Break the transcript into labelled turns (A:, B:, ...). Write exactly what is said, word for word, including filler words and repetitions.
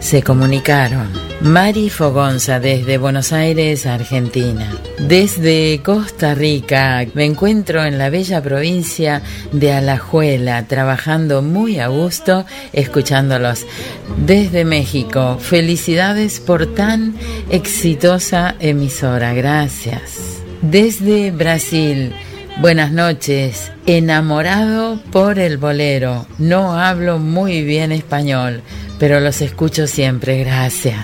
A: se comunicaron. Mari Fogonza desde Buenos Aires, Argentina. Desde Costa Rica me encuentro en la bella provincia de Alajuela, trabajando muy a gusto, escuchándolos. Desde México, felicidades por tan exitosa emisora, gracias. Desde Brasil, buenas noches, enamorado por el bolero. No hablo muy bien español, pero los escucho siempre, gracias.